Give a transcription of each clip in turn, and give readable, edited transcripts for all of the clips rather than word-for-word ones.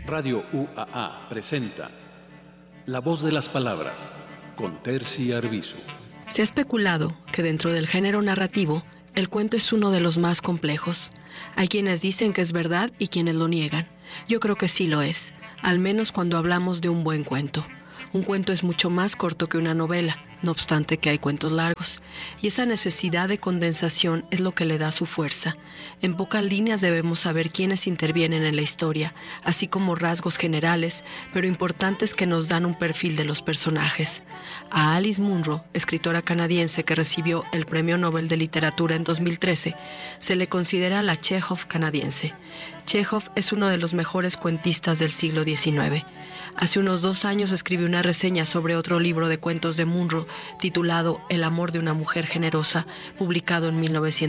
Radio UAA presenta La Voz de las Palabras con Terci Arbizu. Se ha especulado que dentro del género narrativo, el cuento es uno de los más complejos. Hay quienes dicen que es verdad y quienes lo niegan. Yo creo que sí lo es, al menos cuando hablamos de un buen cuento. Un cuento es mucho más corto que una novela, no obstante que hay cuentos largos, y esa necesidad de condensación es lo que le da su fuerza. En pocas líneas debemos saber quiénes intervienen en la historia, así como rasgos generales, pero importantes que nos dan un perfil de los personajes. A Alice Munro, escritora canadiense que recibió el Premio Nobel de Literatura en 2013, se le considera la Chekhov canadiense. Chekhov es uno de los mejores cuentistas del siglo XIX. Hace unos 2 años escribí una reseña sobre otro libro de cuentos de Munro titulado El amor de una mujer generosa, publicado en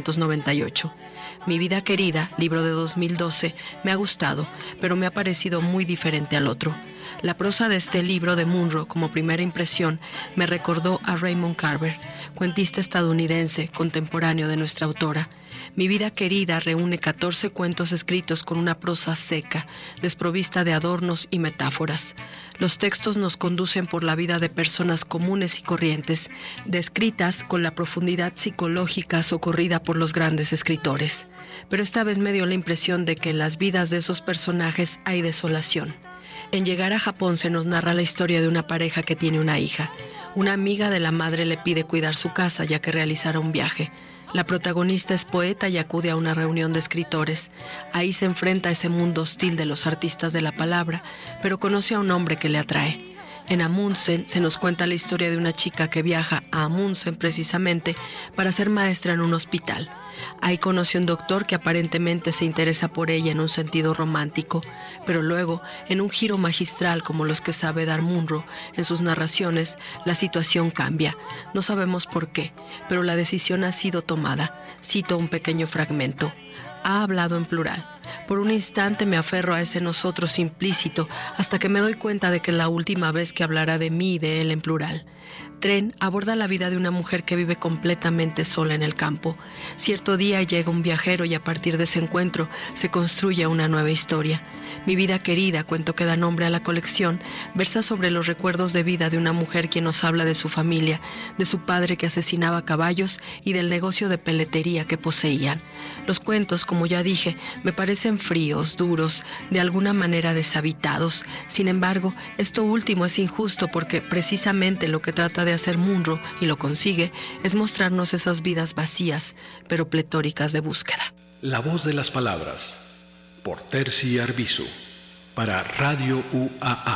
1998. Mi vida querida, libro de 2012, me ha gustado, pero me ha parecido muy diferente al otro. La prosa de este libro de Munro, como primera impresión, me recordó a Raymond Carver, cuentista estadounidense contemporáneo de nuestra autora. Mi vida querida reúne 14 cuentos escritos con una prosa seca, desprovista de adornos y metáforas. Los textos nos conducen por la vida de personas comunes y corrientes, descritas con la profundidad psicológica socorrida por los grandes escritores. Pero esta vez me dio la impresión de que en las vidas de esos personajes hay desolación. En Llegar a Japón se nos narra la historia de una pareja que tiene una hija. Una amiga de la madre le pide cuidar su casa ya que realizará un viaje. La protagonista es poeta y acude a una reunión de escritores. Ahí se enfrenta a ese mundo hostil de los artistas de la palabra, pero conoce a un hombre que le atrae. En Amundsen se nos cuenta la historia de una chica que viaja a Amundsen precisamente para ser maestra en un hospital. Ahí conoce a un doctor que aparentemente se interesa por ella en un sentido romántico, pero luego, en un giro magistral como los que sabe dar Munro en sus narraciones, la situación cambia. No sabemos por qué, pero la decisión ha sido tomada. Cito un pequeño fragmento. Ha hablado en plural. Por un instante me aferro a ese nosotros implícito hasta que me doy cuenta de que es la última vez que hablará de mí y de él en plural. Tren aborda la vida de una mujer que vive completamente sola en el campo. Cierto día llega un viajero y a partir de ese encuentro se construye una nueva historia. Mi vida querida, cuento que da nombre a la colección, versa sobre los recuerdos de vida de una mujer quien nos habla de su familia, de su padre que asesinaba caballos y del negocio de peletería que poseían. Los cuentos, como ya dije, me parecen fríos, duros, de alguna manera deshabitados. Sin embargo, esto último es injusto porque precisamente lo que trata de hacer Munro, y lo consigue, es mostrarnos esas vidas vacías, pero pletóricas de búsqueda. La Voz de las Palabras por Terci Arbizu para Radio UAA.